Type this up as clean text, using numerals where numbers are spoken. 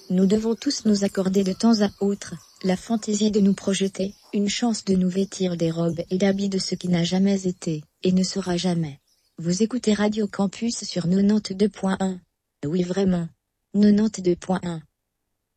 Nous devons tous nous accorder de temps à autre la fantaisie de nous projeter, une chance de nous vêtir des robes et d'habits de ce qui n'a jamais été, et ne sera jamais. Vous écoutez Radio Campus sur 92.1. Oui vraiment. 92.1.